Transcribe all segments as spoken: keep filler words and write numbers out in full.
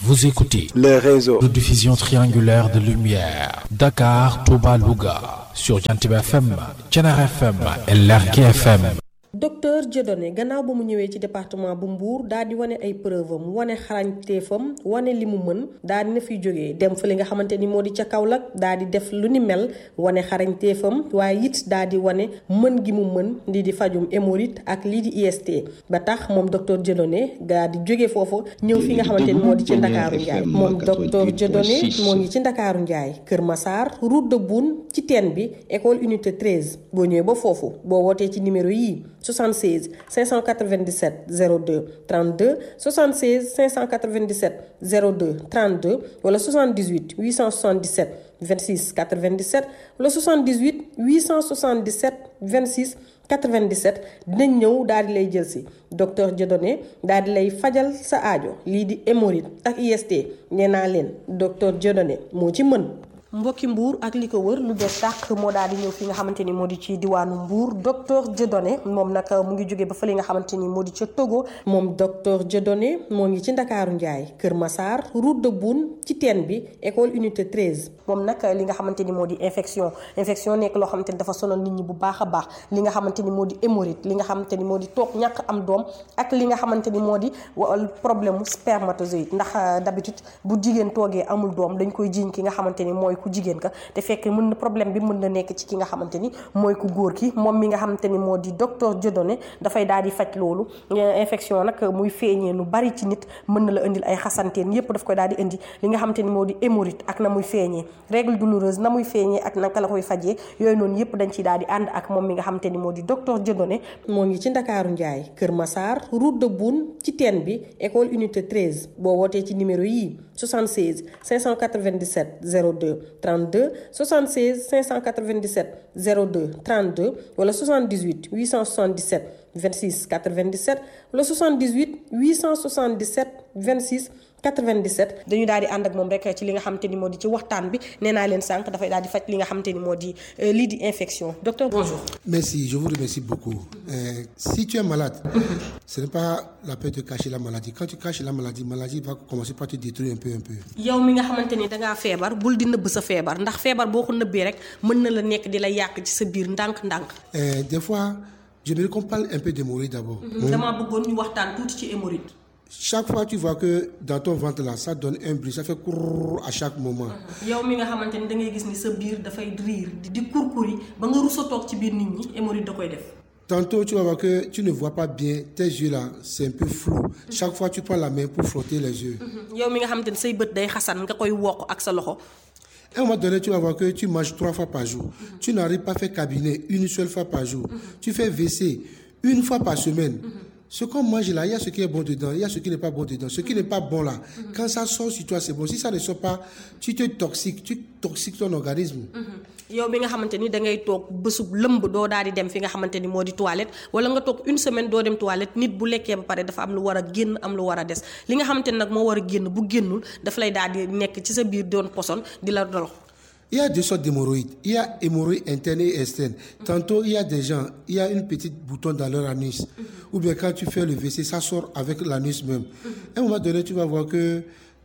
Vous écoutez le réseau de diffusion triangulaire de lumière Dakar, Touba, Louga sur Jantiba F M, Thiénaba F M et Lergui F M. docteur Dieudonné gannaaw ba mu ñëwee ci département bu Mbour daal di wane ay preuve am wane xarañteefam wane li mu mën daal di na fiy jógee dem fa li nga xamante ni moo di ca Kaolack daal di def lu ni mel wane xarañteefam waaye it daal di wane mën gi mu mën lii di fajum hémorroïde ak lii di I S T ba tax moom docteur Dieudonné daal di jógee foofu ñëw fi nga xamante ni moo di ci Ndakaaru Njaay moom docteur Dieudonné moo ngi ci Ndakaaru Njaay Kër Massar route de Boune ci teen bi école unité treize boo ñëwee ba foofu boo wootee ci numéro yii soixante-seize cinq cent quatre-vingt-dix-sept zéro deux trente-deux soixante-seize cinq cent quatre-vingt-dix-sept zéro deux trente-deux wala soixante-dix-huit huit cent soixante-dix-sept vingt-six quatre-vingt-dix-sept wala soixante-dix-huit huit cent soixante-dix-sept vingt-six quatre-vingt-dix-sept dinañ ñëw daal di lay jël si docteur Dieudonné daal di lay fajal sa aajo lii di hémorroïde ak I S T nee naa leen docteur Dieudonné moo ci mën. mbokki Mbour ak li ko wër lu bees tàq moo daal di ñëw fi nga xamante ni moo di ci diwaanu Mbour docteur Dieudonné moom nag mu ngi jógee ba fa li nga xamante ni moo di ca Togo moom docteur Dieudonné moo ngi ci Ndakaaru Njaay Kër Massar route de Boune ci teen bi école unité treize moom nag li nga xamante ni moo di infection infection nekk loo xamante ni dafa sonal nit ñi bu baax a baax li nga xamante ni moo di hémorroïde li nga xamante ni moo di toog ñàkk am doom ak li nga xamante ni moo di problème mu spermatozoïde ndax d'habitude bu jigéen toogee amul doom dañ koy jiiñ ki nga xamante ni mooy ku jigéen ka te fekk mën na problème bi mën na nekk ci ki nga xamante ni mooy ku góor ki moom mi nga xamante ni moo di docteur Dieudonné dafay daal di faj loolu infection nag muy feeñee lu bari ci nit mën na la indil ay xasanteen yépp daf koy daal di indi li nga xamante ni moo di hémorroïde ak na muy feeñee règle douloureuse na muy feeñee ak naka la koy fajee yooyu noonu yépp dañ ciy daal di ànd ak moom mi nga xamante ni moo di docteur Dieudonné moo ngi ci Ndakaaru Njaay Kër Massar route de Boune ci teen bi école unité treize boo wootee ci numéro yii soixante-seize cinq cent quatre-vingt-dix-sept zéro deux trente-deux soixante-seize cinq cent quatre-vingt-dix-sept zéro deux trente-deux wala soixante-dix-huit huit cent soixante-dix-sept vingt-six quatre-vingt-dix-sept wala soixante-dix-huit huit cent soixante-dix-sept vingt-six quatre-vingt-dix-sept dañu daal di ànd ak moom rek ci li nga xamante ni moo di ci waxtaan bi nee naa leen sànq dafay daal di faj li nga xamante ni moo di lii di infection docteur bonjour. Merci, je vous remercie beaucoup. Euh, si tu es malade, ce n'est pas la peine de cacher la maladie. Quand tu caches la maladie, la maladie va commencer par te détruire un peu un peu. yow mi nga xamante ni dangaa feebar bul di nëbb sa feebar ndax feebar boo ko nëbbee rek mën na la nekk di la yàq ci sa biir ndànk-ndànk. Euh, des fois, j'aimerais qu'on parle un peu d'hémorroïde d'abord. Mm-hmm. damaa bëggoon ñu waxtaan tuuti ci hémorroïde. Chaque fois tu vois que dans ton ventre là ça donne un bruit, ça fait courr à chaque moment. yow mi nga xamante ni da ngay gis ni sa biir dafay riir di kurkuri ba nga rusa toog ci biir nit ñi hémorroïde da koy def. Tantôt tu vas voir que tu ne vois pas bien, tes yeux là c'est un peu flou. Chaque fois tu prends la main pour frotter les yeux. yow mi nga xamante ni say bët day xasan nga koy wokk ak sa loxo. À un moment donné, tu vas voir que tu manges trois fois par jour. Mm-hmm. Tu n'arrives pas à faire cabinet une seule fois par jour. Mm-hmm. Tu fais W C une fois par semaine. Mm-hmm. Ce qu'on mange là, il y a ce qui est bon dedans, il y a ce qui n'est pas bon dedans. Ce qui n'est pas bon là, mm-hmm. quand ça sort sur toi, c'est bon. Si ça ne sort pas, tu te toxiques, tu toxiques ton organisme. Mm-hmm. yow bi nga xamante ni da ngay toog bésub lëmb doo daal di dem fi nga xamante ni moo di toilette wala nga toog une semaine doo dem toilette nit bu lekkee ba pare dafa am lu war a génn am lu war a des li nga xamante ni nag moo war a génn bu génnul daf lay daal di nekk ci sa biir doon poson di la dolo. Il y a deux sortes d'hémorroïdes. Il y a hémorroïdes internes et externes. Mm-hmm. Tantôt, il y a des gens, il y a une petite bouton dans leur anus. Mm-hmm. Ou bien quand tu fais le W C, ça sort avec l'anus même. Mm-hmm. À un moment donné, tu vas voir que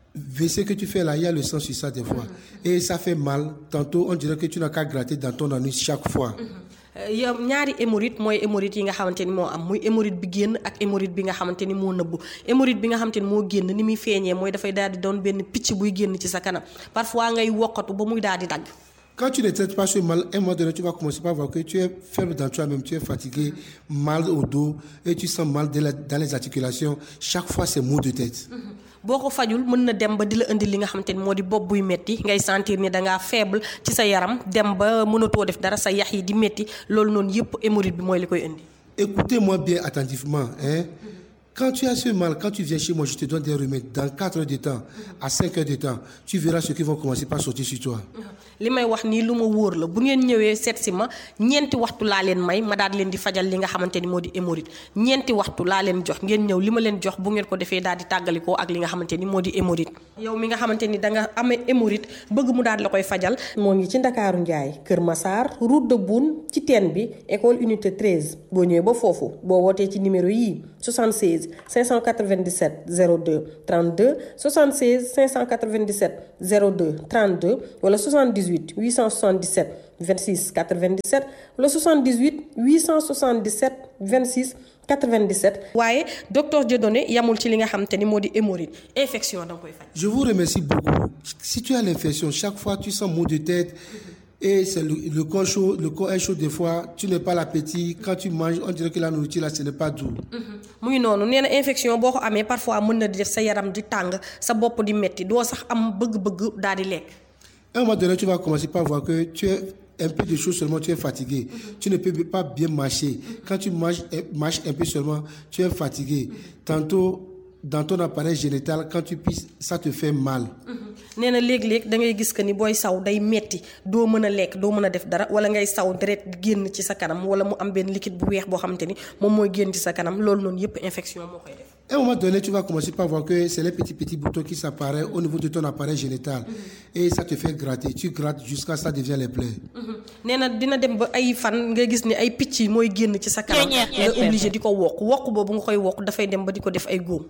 W C que tu fais là, il y a le sang sur ça des fois. Mm-hmm. Et ça fait mal. Tantôt, on dirait que tu n'as qu'à gratter dans ton anus chaque fois. Mm-hmm. yow ñaari hémorroïde mooy hémorroïde yi nga xamante ni moo am muy hémorroïde bi génn ak hémorroïde bi nga xamante ni moo nëbbu hémorroïde bi nga xamante ni moo génn ni muy feeñee mooy dafay daal di doon benn picc buy génn ci sa kanam parfois ngay wokkatu ba muy daal di dagg. Quand tu ne traites pas ce mal, à un moment donné, tu vas commencer par voir que tu es faible dans toi-même, tu es fatigué, mal au dos, et tu sens mal dans les articulations. Chaque fois, c'est maux de tête. boo ko fajul mën na dem ba di la indi li nga xamante ni moo di bopp buy metti ngay sentir ni dangaa faible ci sa yaram dem ba mënatoo def dara sa yax yi di metti loolu noonu yëpp hémorroïde bi mooy li koy indi. Écoutez-moi bien attentivement, hein. Quand tu as ce mal, quand tu viens chez moi, je te donne des remèdes. Dans quatre heures de temps, à cinq heures de temps, tu verras ceux qui vont commencer par sortir sur toi. li may wax nii lu ma wóor la bu ngeen ñëwee seet si ma ñeenti waxtu laa leen may ma daal di leen di fajal li nga xamante ni moo di hémorroïde ñeenti waxtu laa leen jox ngeen ñëw li ma leen jox bu ngeen ko defee daal di tàggalikoo ak li nga xamante ni moo di hémorroïde. yow mi nga xamante ni da nga amee hémorroïde bëgg mu daal la koy fajal. moo ngi ci Ndakaaru Njaay Kër Massar route de Boune ci teen bi école unité treize boo ñëwee ba foofu boo wootee ci numéro yii soixante-seize soixante-seize cinq cent quatre-vingt-dix-sept zéro deux trente-deux soixante-seize cinq cent quatre-vingt-dix-sept zéro deux trente-deux wala soixante-dix-huit huit cent soixante-dix-sept vingt-six quatre-vingt-dix-sept wala soixante-dix-huit huit cent soixante-dix-sept vingt-six quatre-vingt-dix-sept. waaye docteur Dieudonné yamul ci li nga xamante ni moo di hémorroïde infection da nga koy faj. Je vous remercie beaucoup. Si tu as l'infection, chaque fois tu sens maux de tête et c'est le, le corps chaud, le corps est chaud des fois, tu n'as pas l'appétit. Quand tu manges, on dirait que la nourriture là, ce n'est pas doux. mu ngi noonu nee na infection boo ko amee parfois mën na di def sa yaram di tàng sa bopp di metti doo sax am bëgg-bëgg daal di lekk. À un moment donné, tu vas commencer par voir que tu es un peu de choses seulement, tu es fatigué. Mm-hmm. Tu ne peux pas bien marcher. Mm-hmm. Quand tu marches, marches un peu seulement, tu es fatigué. Mm-hmm. Tantôt, dans ton appareil génital, quand tu pisses, ça te fait mal. nee na léeg-léeg da ngay gis que ni booy saw day metti doo mën a lekk doo mën a def dara wala ngay saw deret génn ci sa kanam wala mu am benn liquide bu weex boo xamante ni moom mooy génn ci sa kanam loolu noonu yëpp infection moo koy def. À un moment donné, tu vas commencer par voir que c'est les petits petits boutons qui s'apparaissent au niveau de ton appareil génital. Mm-hmm. Et ça te fait gratter. Tu grattes jusqu'à ça devient les plaies. nee na dina dem ba ay fan nga gis ni ay picc yi mooy génn ci sa kanam. nga obligé di ko wokk wokk boobu nga koy wokk dafay dem ba di ko def ay góom.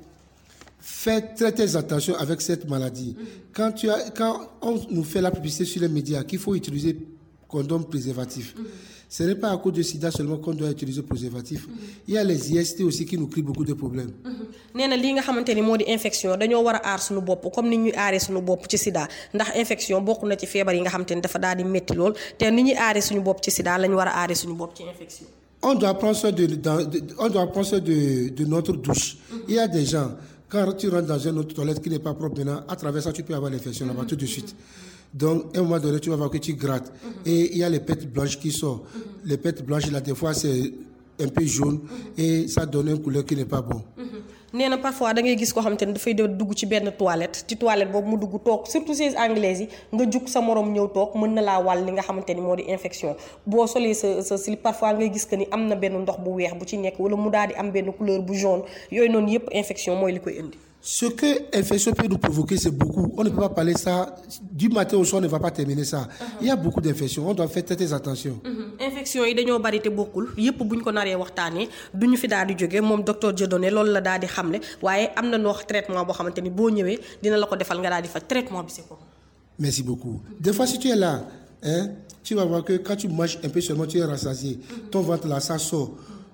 Fais très très attention avec cette maladie. Mm-hmm. Quand, tu as, quand on nous fait la publicité sur les médias qu'il faut utiliser condom préservatif, mm-hmm. ce n'est pas à cause de sida seulement qu'on doit utiliser préservatif. Mm-hmm. Il y a les I S T aussi qui nous créent beaucoup de problèmes. nee na lii nga xamante ni moo di infection dañoo war a aar suñu bopp comme ni ñuy aaree suñu bopp ci sida ndax infection bokk na ci feebar yi nga xamante ni dafa daal di métti lool te ni ñuy aaree suñu bopp ci sida lañu war a aaree suñu bopp ci infection. On doit prendre soin de, de, de, on doit prendre soin de, de notre douche. Mm-hmm. Il y a des gens, quand tu rentres dans une autre toilette qui n'est pas propre maintenant, à travers ça, tu peux avoir l'infection là-bas tout de suite. Donc, à un moment donné, tu vas voir que tu grattes. Mm-hmm. Et il y a les pètes blanches qui sortent. Mm-hmm. Les pètes blanches, là, des fois, c'est un peu jaune. Mm-hmm. Et ça donne une couleur qui n'est pas bonne. nee na parfois da ngay gis koo xamante ni dafay dugg ci benn toilette ci toilette boobu mu dugg toog surtout ces anglaises yi nga jug sa morom ñëw toog mën na laa wàll li nga xamante ni moo di infection boo solee sa sa slip parfois ngay gis que ni am na benn ndox bu weex bu ci nekk wala mu daal di am benn couleur bu jaune yooyu noonu yëpp infection mooy li koy indi. Ce que l'infection peut nous provoquer, c'est beaucoup. On ne peut pas parler ça. Du matin au soir, on ne va pas terminer ça. Uh-huh. Il y a beaucoup d'infections. On doit faire très attention. Uh-huh. Infection yi dañoo bari te bokkul yëpp buñ ko naree waxtaanee duñu fi daal di jógee moom docteur Dieudonné loolu la daal di xamle waaye am na noo traitement boo xamante ni boo ñëwee dina la ko defal nga daal di faj traitement bi c'est quoi. Merci beaucoup. Des fois, si tu es là, hein, tu vas voir que quand tu manges un peu seulement, tu es rassasié. Uh-huh. Ton ventre là, ça sort.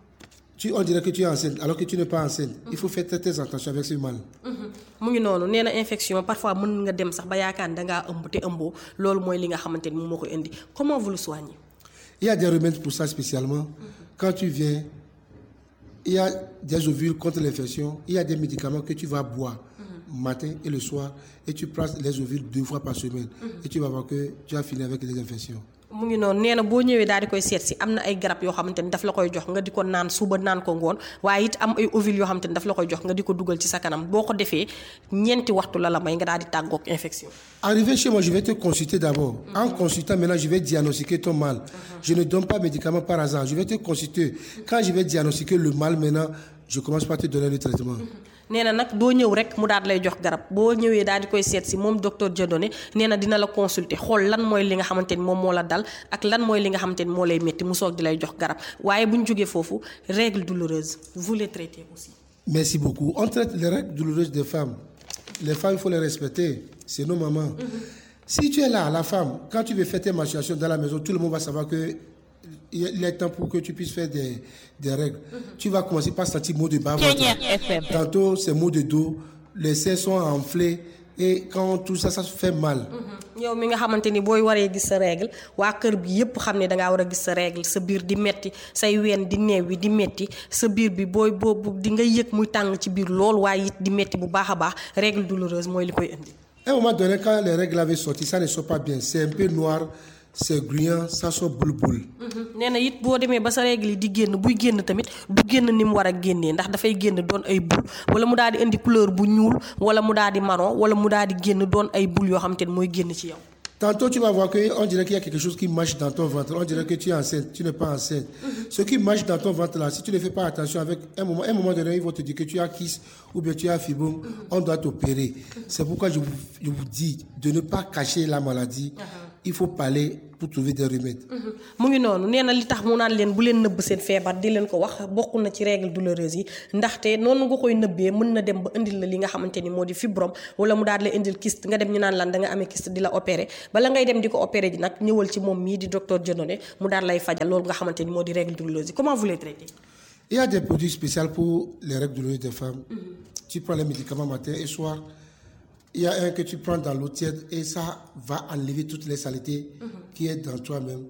Tu, on dirait que tu es enceinte alors que tu n'es pas enceinte. Il faut faire très, très attention avec ce mal. mu ngi noonu nee na infection parfois mën nga dem sax ba yaakaar da ngaa ëmb te ëmboo loolu mooy li nga xamante ni moom moo koy indi comment vous le soignez. Il y a des remèdes pour ça spécialement. Mm-hmm. Quand tu viens, il y a des ovules contre l'infection. Il y a des médicaments que tu vas boire mm-hmm. matin et le soir et tu prends les ovules deux fois par semaine mm-hmm. et tu vas voir que tu as fini avec les infections. mu ngi noonu nee na boo ñëwee daal di koy seet si am na ay garab yoo xamante ni daf la koy jox nga di ko naan suba naan ko ngoon waaye it am ay ovules yoo xamante ni daf la koy jox nga di ko dugal ci sa kanam boo ko defee ñeenti waxtu la la may nga daal di tàggoog infection. Arrivé chez moi, je vais te consulter d'abord. Mm-hmm. En consultant maintenant, je vais diagnostiquer ton mal. Mm-hmm. Je ne donne pas médicaments par hasard. Je vais te consulter. Quand je vais diagnostiquer le mal maintenant, je commence par te donner le traitement. Mm-hmm. nee na nag doo ñëw rek mu daal lay jox garab boo ñëwee daal di koy seet si moom docteur Dieudonné nee na dina la consulter xool lan mooy li nga xamante ni moom moo la dal ak lan mooy li nga xamante ni moo lay métti mu soog di lay jox garab waaye bu ñu jógee foofu règles douloureuses vous les traitez aussi. Merci beaucoup. On traite les règles douloureuses des femmes. Les femmes, il faut les respecter. C'est nos mamans. Mm-hmm. Si tu es là, la femme, quand tu veux faire tes menstruations dans la maison, tout le monde va savoir que il est temps pour que tu puisses faire des, des règles. Mm-hmm. Tu vas commencer par sentir maux de bas-ventre. Tantôt, c'est maux de dos. Les seins sont enflés. Et quand tout ça, ça se fait mal. yow mi nga xamante ni booy waree gis sa règle waa kër bi yëpp xam ne dangaa war a gis sa règle sa biir di metti say ween di neew wi di metti sa biir bi booy boobu di nga yëg muy tàng ci biir lool waaye it di metti bu baax a baax règle douloureuse mooy li koy indi. À un moment donné, quand les règles avaient sorti, ça ne sort pas bien. C'est un peu noir. C'est gluant, ça sort boule boule. nee na it boo demee ba sa règle yi di génn buy génn tamit du génn ni mu war a génnee ndax dafay génn doon ay boule wala mu daal di indi couleur bu ñuul wala mu daal di marron wala mu daal di génn doon ay boule yoo xam te ne mooy génn ci yow. Tantôt tu vas voir que on dirait qu'il y a quelque chose qui marche dans ton ventre. On dirait que tu es enceinte, tu n'es pas enceinte. Mm-hmm. Ce qui marche dans ton ventre là, si tu ne fais pas attention, avec un moment, un moment donné, ils vont te dire que tu as kyste ou bien tu as fibrome, mm-hmm. on doit t'opérer. Mm-hmm. C'est pourquoi je vous, je vous dis de ne pas cacher la maladie. Uh-huh. il faut parler pour trouver des remèdes. mu ngi noonu nee na li tax mu naan leen bu leen nëbb seen feebar di leen ko wax bokk na ci règle douloureuse yi ndaxte noonu nga koy nëbbee mën na dem ba indil la li nga xamante ni moo di fibrome wala mu daal la indil kyste nga dem ñu naan lan da nga amee kyste di la opérer bala ngay dem di ko opérer ji nag ñëwal ci moom mii di docteur Dieudonné mu daal lay fajal loolu nga xamante ni moo di règle douloureuse yi. Comment vous les traitez? Il y a des produits spéciaux pour les règles douloureuses des femmes. Mm-hmm. Tu prends les médicaments matin et soir. Il y a un que tu prends dans l'eau tiède et ça va enlever toutes les saletés mm-hmm. qui est dans toi-même.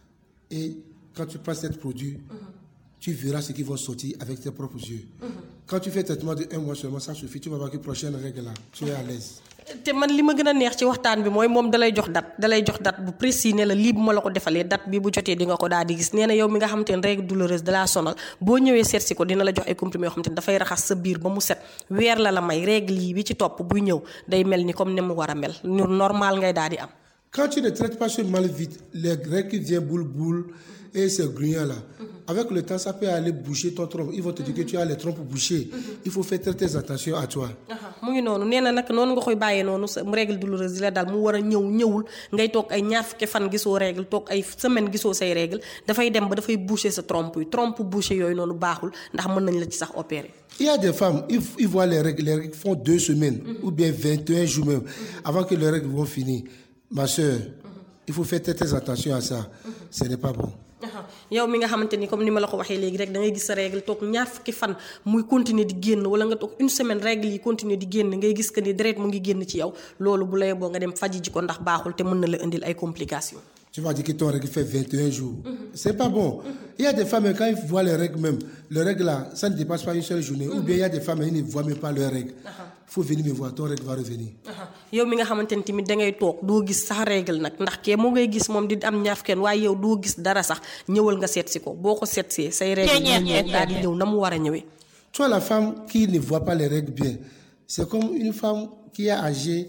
Et quand tu prends ce produit, mm-hmm. tu verras ce qui va sortir avec tes propres yeux. Mm-hmm. Quand tu fais un traitement de un mois seulement, ça suffit. Tu vas voir que prochaine règle là, tu es à l'aise. te man li ma gën a neex ci waxtaan bi mooy moom dalay jox date dalay jox date bu précis ne la lii bu ma la ko defalee date bi bu jotee di nga ko daal di gis nee na yow mi nga xamante ne règle douloureuse dalaa sonal boo ñëwee seet si ko dina la jox ay comprimés yoo xamante ne dafay raxas sa biir ba mu set weer la la may règle yi bi ci topp buy ñëw day mel ni comme ne mu war a mel ñu normal ngay daal di am. Quand tu ne traites pas ce mal vite, les règles qui viennent boule boule et ces grugnons là, mm-hmm. avec le temps ça peut aller boucher ton trompe. Ils vont te dire mm-hmm. que tu as les trompes bouchées. Mm-hmm. Il faut faire très très attention à toi. mu ngi noonu nee na nag noonu nga koy bàyyee noonu sa règle douloureuse di la daal mu war a ñëw ñëwul ngay toog ay ñaar fukki fan gisoo règle toog ay semaine gisoo say règle dafay dem ba dafay boucher sa trompe yi trompe boucher yooyu noonu baaxul ndax mën nañ la ci sax opérer. Il y a des femmes, ils, ils voient les règles, les règles font deux semaines mm-hmm. ou bien vingt et un jours même mm-hmm. avant que les règles vont finir. Ma soeur, mm-hmm. il faut faire très, très attention à ça. Mm-hmm. Ce n'est pas bon. yow mi nga xamante ni comme ni ma la ko waxee léegi rek da ngay gis sa règle toog ñaar fukki fan muy continuer di génn wala nga toog une semaine règle yi continuer di génn ngay gis que ni deret mu ngi génn ci yow loolu bu lay boo nga dem faji ji ko ndax baaxul te mën na la indil ay complications. Tu vas dire que ton règle fait vingt et un jours. Mm-hmm. C'est pas bon. Mm-hmm. Il y a des femmes, quand ils voient les règles même, les règles là, ça ne dépasse pas une seule journée. Mm-hmm. Ou bien il y a des femmes, ils ne voient même pas leurs règles. Il uh-huh. faut venir me voir, ton règle va revenir. Uh-huh. yow mi nga xamante ni tamit da ngay toog doo gis sax règle nag ndax kee moo ngay gis moom di am ñaar fukki waaye yow doo gis dara sax ñëwal nga seet si ko boo ko seet see say règle ñëw daal di ñëw na mu war a ñëwee. Toi la femme qui ne voit pas les règles bien, c'est comme une femme qui est âgée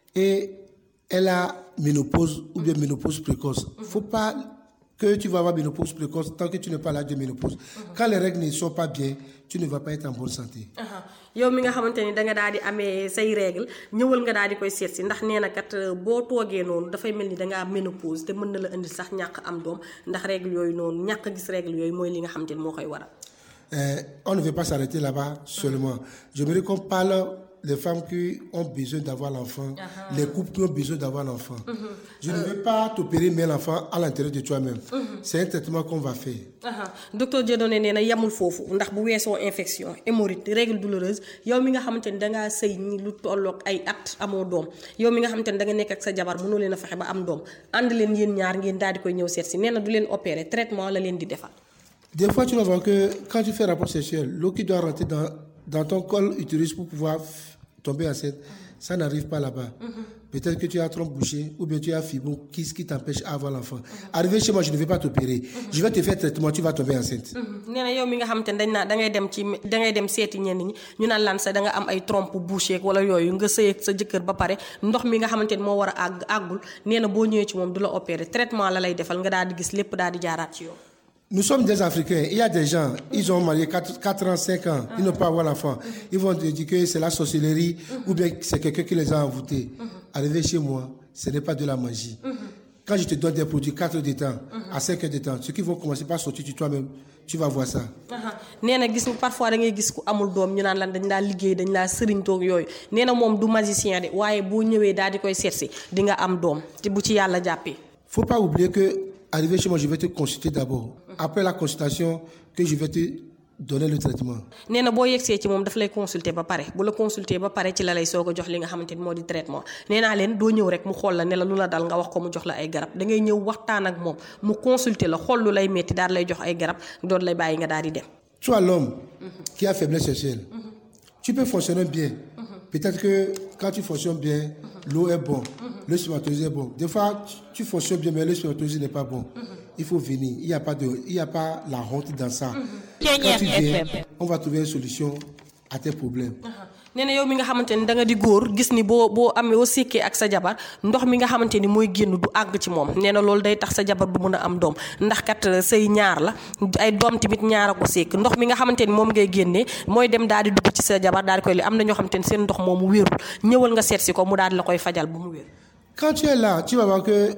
et elle a ménopause ou bien ménopause précoce. Il ne faut pas que tu vas avoir ménopause précoce tant que tu n'es pas là de ménopause. Uh-huh. Quand les règles ne sont pas bien, tu ne vas pas être en bonne santé. Uh-huh. yow mi nga xamante ni da nga daal di amee say règle ñëwal nga daal di koy seet si ndax nee na kat boo toogee noonu dafay mel ni da nga am ménopause te mën na la indi sax ñàkk am doom ndax règle yooyu noonu ñàkk gis règle yooyu mooy li nga xamante ni moo koy waral. On ne veut pas s'arrêter là-bas seulement. J'aimerais qu'on parle les femmes qui ont besoin d'avoir l'enfant, uh-huh. les couples qui ont besoin d'avoir l'enfant. Uh-huh. Je uh-huh. ne vais pas t'opérer mais l'enfant à l'intérieur de toi-même. Uh-huh. C'est un traitement qu'on va faire. Uh-huh. Docteur Dieudonné nee na yamul foofu ndax bu weesoo infection hémorroïde règle douloureuse yow mi nga xamante ni dangaa sëy ñi lu tolloog ay at amoo doom yow mi nga xamante ni da nga nekk ak sa jabar mënoo leen a fexe ba am doom ànd leen yéen ñaar ngeen daal di koy ñëw seet si nee na du leen opérer traitement la leen di defal. Des fois tu vas voir que quand tu fais rapport sexuel, l'eau qui doit rentrer dans, dans ton col utérus pour pouvoir tomber enceinte, ça n'arrive pas là-bas. Mm-hmm. Peut-être que tu as trompe bouchée ou bien tu as fibrome qui, qui t'empêche à avoir l'enfant. Mm-hmm. Arrivé chez moi, je ne vais pas t'opérer. Mm-hmm. Je vais te faire traitement, tu vas tomber enceinte. nee na yow mi nga xamante ne dañ naa da ngay dem ci da ngay dem seeti ñenn ñi ñu naan lan sa da nga am ay trompe bouchée wala yooyu nga sëy ak sa jëkkër ba pare ndox mi nga xamante ne moo war a àgg àggul nee na boo ñëwee ci moom du la opérer traitement la lay defal nga daal di gis lépp daal di jaaraat ci yow. Nous sommes des Africains. Il y a des gens, ils ont marié quatre ans, cinq ans, ils n'ont pas avoir l'enfant. Ils vont te dire que c'est la sorcellerie ou bien c'est quelqu'un qui les a envoûtés. Arrivé chez moi, ce n'est pas de la magie. Quand je te donne des produits quatre heures de temps, à cinq heures de temps, ceux qui vont commencer par sortir de toi-même, tu vas voir ça. nee na gis parfois da ngay gis ku amul doom ñu naan lan dañ laa liggéey dañ laa sëriñ toog yooyu nee na moom du magicien de waaye boo ñëwee daal di koy seet si di nga am doom te bu ci yàlla jàppee. Faut pas oublier que arrivé chez moi, je vais te consulter d'abord. Après la consultation, que je vais te donner le traitement. nee na boo yegsee ci moom daf lay consulter ba pare bu la consulter ba pare ci la lay soog a jox li nga xamante ni moo di traitement nee naa leen doo ñëw rek mu xool la ne la lu la dal nga wax ko mu jox la ay garab da ngay ñëw waxtaan ak moom mu consulter la xool lu lay metti daal lay jox ay garab doon lay bàyyi nga daal di dem. Toi l'homme qui a faiblesse sexuelle, tu peux fonctionner bien. Peut-être que quand tu fonctionnes bien, l'eau est bon, le spermatozoïde est bon. Des fois, tu fonctionnes bien, mais le spermatozoïde n'est pas bon. Il faut venir. Il n'y a pas de, il n'y a pas la honte dans ça. Quand tu viens, on va trouver une solution à tes problèmes. nee na yow mi nga xamante ni da nga di góor gis ni boo boo amee boo sékkee ak sa jabar ndox mi nga xamante ni mooy génn du àgg ci moom nee na loolu day tax sa jabar du mën a am doom ndax kat say ñaar la ay doom tamit ñaar a ko sékk ndox mi nga xamante ni moom ngay génnee mooy dem daal di dugg ci sa jabar daal di koy li am na ñoo xamante ni seen ndox moomu wérul ñëwal nga seet si ko mu daal di la koy fajal bu mu wér. Quand tu es là, tu vas voir que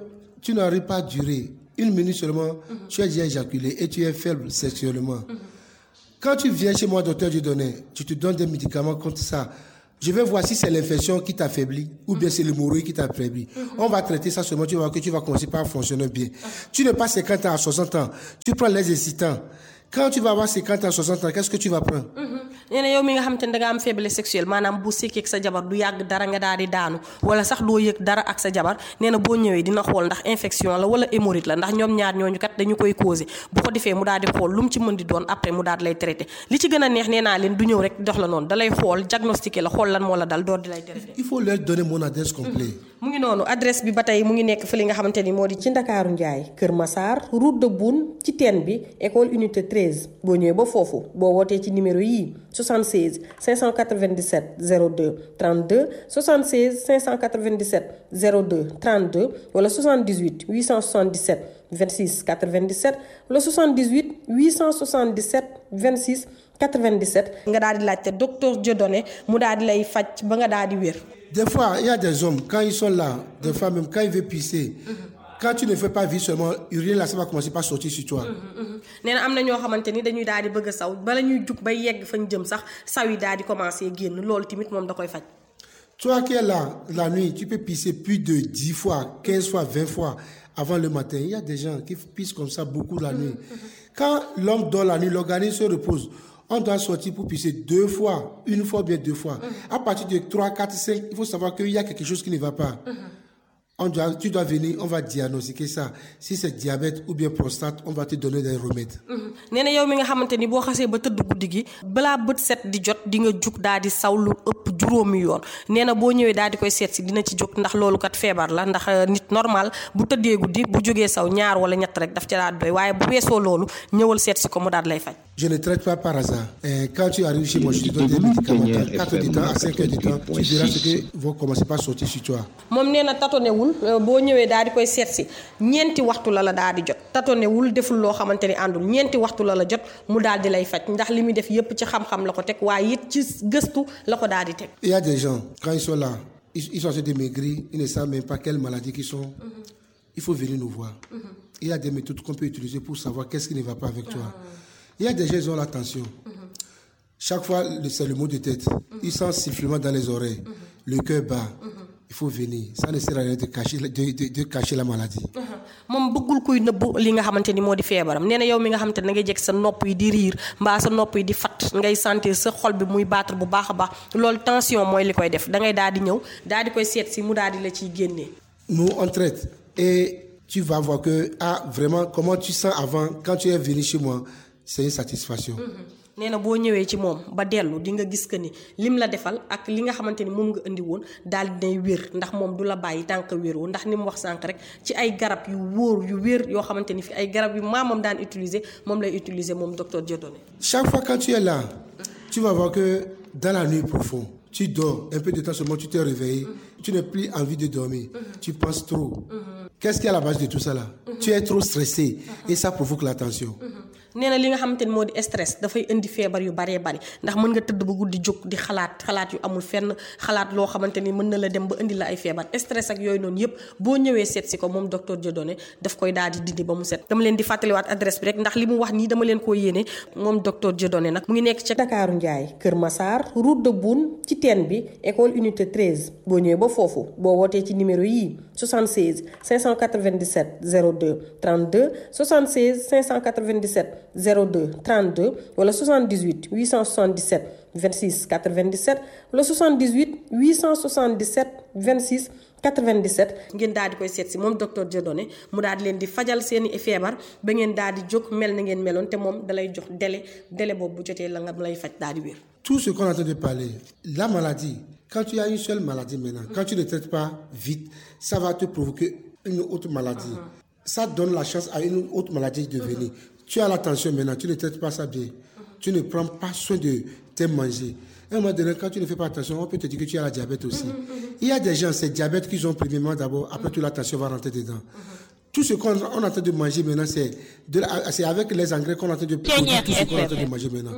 tu n'arrives pas à durer. Une minute seulement, mm-hmm. tu as déjà éjaculé et tu es faible sexuellement. Mm-hmm. Quand tu viens chez moi, docteur Dieudonné, tu te donnes des médicaments contre ça. Je vais voir si c'est l'infection qui t'affaiblit ou bien c'est l'hémorroïde qui t'affaiblit. Mm-hmm. On va traiter ça seulement, tu vas voir que tu vas commencer par fonctionner bien. Mm-hmm. Tu n'es pas cinquante ans à soixante ans, tu prends les excitants. Quand tu vas avoir cinquante ans, soixante ans, qu'est-ce que tu vas prendre? nee na yow mi nga xam te ne da nga am faiblesse sexuelle maanaam bu sekkee ak sa jabar du yàgg dara nga daal di daanu wala sax doo yëg dara ak sa jabar nee na boo ñëwee dina xool ndax infection la wala hémorroïde la ndax ñoom ñaar ñooñu kat dañu koy causé bu ko defee mu daal di xool lu mu ci mën di doon après mu daal di lay traité li ci gën a neex nee naa leen du ñëw rek dox la noonu da lay xool diagnostiqué la xool lan moo la dal door di lay traité. Il faut leur donner mon adresse complète. mu ngi noonu adresse bi ba tey mu ngi nekk fi li nga xamante ni moo di ci Ndakaaru Njaay Kër Massar route de Boune ci teen bi école unité treize boo ñëwee ba foofu boo wootee ci numéro yii soixante-seize cinq cent quatre-vingt-dix-sept zéro deux trente-deux soixante-seize cinq cent quatre-vingt-dix-sept zéro deux trente-deux wala soixante-dix-huit huit cent soixante-dix-sept vingt-six quatre-vingt-dix-sept wala soixante-dix-huit huit cent soixante-dix-sept vingt-six quatre-vingt-dix-sept nga daal di laajte docteur Dieudonné mu daal di lay faj ba nga daal di wér. Des fois, il y a des hommes, quand ils sont là, des fois même, quand ils veulent pisser, mm-hmm. quand tu ne fais pas vivre seulement, uriner là, ça va commencer par sortir sur toi. nee na am na ñoo xamante ni dañuy daal di bëgg a saw bala ñuy jug bay yegg fañ jëm sax saw yi daal di commencer génn loolu tamit moom da koy faj. Toi qui es là, la nuit, tu peux pisser plus de dix fois, quinze fois, vingt fois avant le matin. Il y a des gens qui pissent comme ça beaucoup la nuit. Mm-hmm. Quand l'homme dort la nuit, l'organisme se repose. On doit sortir pour pisser deux fois, une fois, bien deux fois. Mm-hmm. À partir de trois, quatre, cinq, il faut savoir qu'il y a quelque chose qui ne va pas. Mm-hmm. On doit, tu dois venir, on va diagnostiquer ça. Si c'est diabète ou bien prostate, on va te donner des remèdes. nee na yow mi nga xamante ni boo xasee ba tëdd guddi gi balaa bët set di jot di nga jug daal di saw lu ëpp juróomi yoon nee na boo ñëwee daal di koy seet si dina ci jóg ndax loolu kat feebar la ndax nit normal bu tëddee guddi bu jógee saw ñaar wala ñett rek daf ca daal doy waaye bu weesoo loolu ñëwal seet si ko mu daal lay faj. Je ne traite pas par hasard. Et quand tu arrives chez moi, je te donne des médicaments. quatre heures du temps à cinq heures du temps, tu verras ce que vont commencer par sortir sur toi. moom nee na tatonewul boo ñëwee daal di koy seet si ñeenti waxtu la la daal di jot tatonewul deful loo xamante ni àndul ñeenti waxtu la la jot mu daal di lay faj ndax li muy def yépp ci xam-xam la ko teg waaye it ci gëstu la ko daal di teg. Il y a des gens, quand ils sont là, ils, ils sont assez démaigris, ils ne savent même pas quelle maladie qu'ils sont. Mm-hmm. Il faut venir nous voir. Mm-hmm. Il y a des méthodes qu'on peut utiliser pour savoir qu'est-ce qui ne va pas avec toi. Mm-hmm. Il y a des gens qui ont la tension. Mm-hmm. Chaque fois, c'est le mot de tête. Mm-hmm. Ils sentent sifflement dans les oreilles. Mm-hmm. Le cœur bat. Mm-hmm. Il faut venir. Ça ne sert à rien de cacher, de, de, de cacher la maladie. moom bëggul kuy nëbb li nga xamante ni moo di feebaram nee na yow mi nga xamante ne da ngay jekk sa nopp yi di riir mbaa sa nopp yi di fat ngay sentir sa xol bi muy battre bu baax a baax loolu tension mooy li koy def da ngay daal di ñëw daal di koy seet si mu daal di la ciy génnee. Nous on traite et tu vas voir que ah vraiment comment tu sens avant quand tu es venu chez moi c'est une satisfaction. Mm-hmm. nee na boo ñëwee ci moom ba dellu di nga gis que ni lim la defal ak li nga xamante ni moom nga indi woon daal di nay wér ndax moom du la bàyyi tànk wér ndax ni mu wax sànq rek ci ay garab yu wóor yu wér yoo xamante ni fi ay garab yu maamam daan utiliser moom lay utiliser moom docteur Dieudonné. Chaque fois quand tu es là, tu vas voir que dans la nuit profonde, tu dors un peu de temps seulement, tu te réveilles, mm-hmm. tu n'as plus envie de dormir, mm-hmm. tu penses trop. Mm-hmm. Qu'est-ce qui est à la base de tout ça là? Mm-hmm. Tu es trop stressé mm-hmm. et ça provoque la tension. Mm-hmm. nee na li nga xamante ni moo di stress dafay indi feebar yu baree bari ndax mën nga tëdd ba guddi jóg di xalaat xalaat yu amul fenn xalaat loo xamante ni mën na la dem ba indi la ay feebar stress ak yooyu noonu yëpp boo ñëwee seet si ko moom docteur Dieudonné daf koy daal di dindi ba mu set. dama leen di fàttaliwaat adresse bi rek ndax li mu wax nii dama leen koo yéene moom docteur Dieudonné nag mu ngi nekk ca Ndakaaru Njaay Kër Massar route de Boune ci teen bi école unité treize boo ñëwee ba foofu boo wootee ci numéro yii soixante-seize cinq cent quatre-vingt-dix-sept zéro deux trente-deux soixante-seize cinq cent quatre-vingt-dix-sept zéro deux trente-deux wala soixante-dix-huit huit cent soixante-dix-sept vingt-six quatre-vingt-dix-sept wala soixante-dix-huit huit cent soixante-dix-sept vingt-six quatre-vingt-dix-sept ngeen daal di koy seet si moom docteur Dieudonné mu daal di leen di fajal seeni feebar ba ngeen daal di jóg mel na ngeen meloon te moom dalay jox délai délai boobu bu jotee la nga lay faj daal di wér. Tout ce qu'on est en train de parler, la maladie, quand tu as une seule maladie maintenant, quand tu ne traites pas vite, ça va te provoquer une autre maladie. Uh-huh. Ça donne la chance à une autre maladie de venir. Uh-huh. Tu as la tension maintenant, tu ne traites pas ça bien. Uh-huh. Tu ne prends pas soin de tes manger. À un moment donné, quand tu ne fais pas attention, on peut te dire que tu as la diabète aussi. Uh-huh. Il y a des gens, c'est diabète qu'ils ont premièrement d'abord, après uh-huh. toute la tension va rentrer dedans. Uh-huh. Tout ce qu'on on est en train de manger maintenant, c'est, de la, c'est avec les engrais qu'on est en train de produire tout ce qu'on est en train de manger maintenant. Mm-hmm.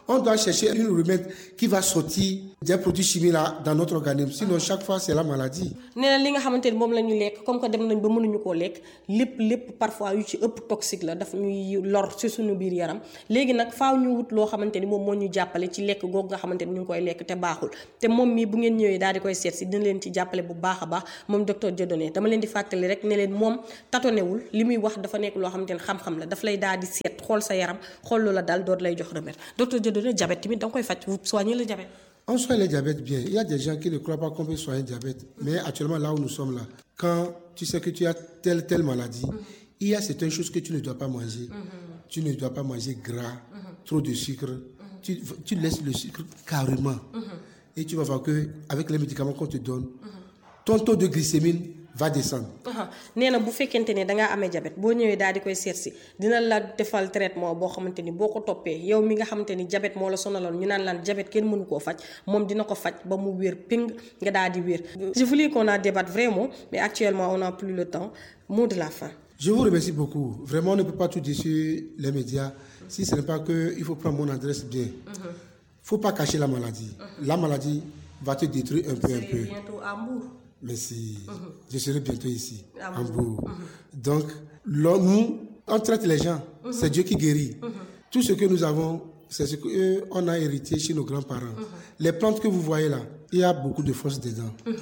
On doit chercher une remède qui va sortir des produits chimiques là dans notre organisme. Sinon, chaque fois, c'est la maladie. nee na li nga xamante ni moom la ñu lekk comme que dem nañ ba mënuñu koo lekk lépp lépp parfois yu ci ëpp toxique la daf ñuy lor ci suñu biir yaram léegi nag faaw ñu wut loo xamante ni moom moo ñu jàppale ci lekk googu nga xamante ni ñu ngi koy lekk te baaxul te moom mii bu ngeen ñëwee daal di koy seet si dina leen ci jàppale bu baax a baax moom docteur Dieudonné dama leen di fàttali rek ne leen moom tatonewul li muy wax dafa nekk loo xamante ni xam-xam la daf lay daal di seet xool sa yaram xool loola daal doot lay jox remède docteur Dieudonné diabète tamit da nga koy faj vous soignez le diabète. On soigne le diabète bien. Il y a des gens qui ne croient pas qu'on peut soigner le diabète. Mais actuellement, là où nous sommes là, quand tu sais que tu as telle, telle maladie, mm-hmm. il y a certaines choses que tu ne dois pas manger. Mm-hmm. Tu ne dois pas manger gras, mm-hmm. trop de sucre. Mm-hmm. Tu, tu laisses le sucre carrément. Mm-hmm. Et tu vas voir qu'avec les médicaments qu'on te donne, mm-hmm. ton taux de glycémie va descendre. nee na bu fekkente ne dangaa amee diabète boo ñëwee daal di koy seet si dina la defal traitement boo xamante ni boo ko toppee yow mi nga xamante ni diabète moo la sonaloon ñu naan laan diabète kenn mënu koo faj moom dina ko faj ba mu wér ping nga daal di wér. Je voulais qu'on en débatte vraiment mais actuellement on n'a plus le temps. Mot de la fin. Je vous remercie beaucoup. Vraiment, on ne peut pas tout dire sur les médias si ce n'est pas qu'il faut prendre mon adresse bien. Il mm-hmm. ne faut pas cacher la maladie. Mm-hmm. La maladie va te détruire un peu, un peu. Bientôt à Mbour. Merci. Mm-hmm. Je serai bientôt ici, à en Mbour. Mm-hmm. Donc, là, nous, on traite les gens. Mm-hmm. C'est Dieu qui guérit. Mm-hmm. Tout ce que nous avons, c'est ce qu'on a hérité chez nos grands-parents. Mm-hmm. Les plantes que vous voyez là, il y a beaucoup de force dedans. Mm-hmm.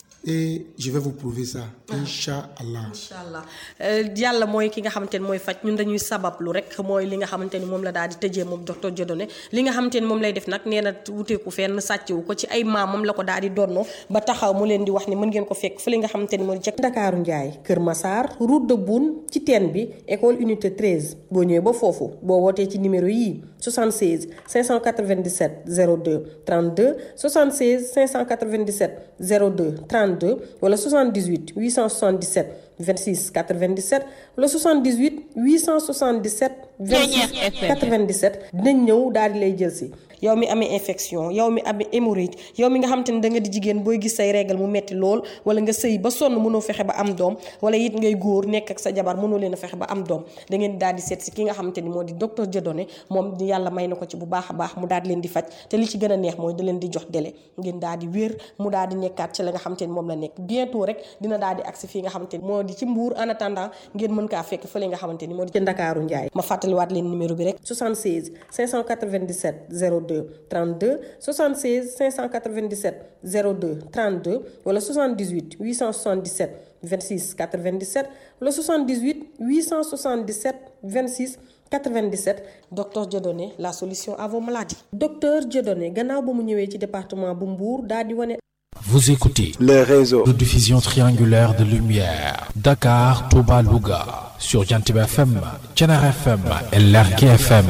Et je vais vous prouver ça. Inch'Allah. Inch'Allah. Yàlla mooy ki nga xamante ni mooy faj ñun dañuy sabablu rek mooy li nga xamante ni moom la daal di tëjee moom docteur Dieudonné li nga xamante ni moom lay def nag nee na wuteeku fenn sàccewu ko ci ay maamam la ko daal di donnoo ba taxaw mu leen di wax ni mën ngeen ko fekk fa li nga xamante ni moo di ca Ndakaaru Njaay Kër Massar route de Boune ci teen bi école unité treize boo ñëwee ba foofu boo wootee ci numéro yii soixante-seize cinq cent quatre-vingt-dix-sept zéro deux trente-deux soixante-seize cinq cent quatre-vingt-dix-sept zéro deux trente-deux wala soixante-dix-huit huit cent soixante-dix-sept vingt-six quatre-vingt-dix-sept wala soixante-dix-huit huit cent soixante-dix-sept vingt-six quatre-vingt-dix-sept dinañ ñëw daal di lay jël si yow mi amee infection yow mi amee hémorroïde yow mi nga xamante ni da nga di jigéen booy gis say règle mu metti lool wala nga sëy ba sonn mënoo fexe ba am doom wala it ngay góor nekk ak sa jabar mënoo leen a fexe ba am doom da ngeen daal di seet si ki nga xamante ni moo di docteur Dieudonné moom yàlla may na ko ci bu baax a baax mu daal di leen di faj te li ci gën a neex mooy da leen di jox délai ngeen daal di wér mu daal di nekkaat ci la nga xamante ni moom la nekk bientôt rek dina daal di agsi fii nga xamante ni moo di ci Mbour en attendant ngeen mën kaa fekk fële nga xamante ni moo di ci Ndakaaru Njaay ma fàttaliwaat leen numéro bi rek soixante-seize cinq cent quatre-vingt-dix-sept zéro deux trente-deux soixante-seize cinq cent quatre-vingt-dix-sept zéro deux trente-deux wala soixante-dix-huit huit cent soixante-dix-sept vingt-six quatre-vingt-dix-sept wala soixante-dix-huit huit cent soixante-dix-sept vingt-six quatre-vingt-dix-sept docteur Dieudonné la solution à vos maladies. Docteur Dieudonné gannaaw ba mu ñëwee ci département bu Mbour daal di wane. Vous écoutez les réseaux de diffusion triangulaire de lumière Dakar, Touba, Louga sur Jantiba F M, Thiénaba F M et Lergui F M.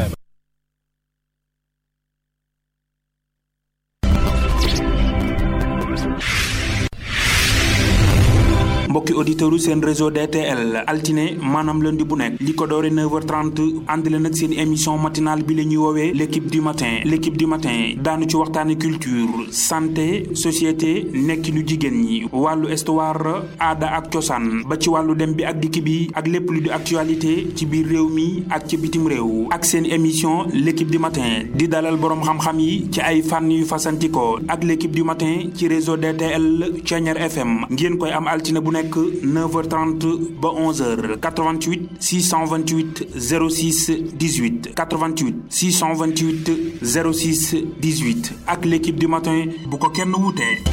mbokki auditeurs seen réseau D T L altine maanaam lundi bu nekk li ko doore neuf heures trente ànd leen ak seen émission matinale bi la ñuy woowee l'équipe du matin l'équipe du matin daanu ci waxtaane culture santé société nekkinu jigéen ñi wàllu histoire aada ak cosaan ba ci wàllu dem bi ak dikk bi ak lépp lu di actualité ci biir réew mi ak ci bitim réew ak seen émission l'équipe du matin di dalal boroom xam-xam yi ci ay fànn yu fasantikoo ak l'équipe du matin ci réseau D T L Thiéniere F M ngeen koy am altine bu nekk neuf heures trente ba onze heures quatre-vingt-huit six cent vingt-huit zéro six dix-huit quatre-vingt-huit six cent vingt-huit zéro six dix-huit ak l'équipe du matin bu ko kenn wutee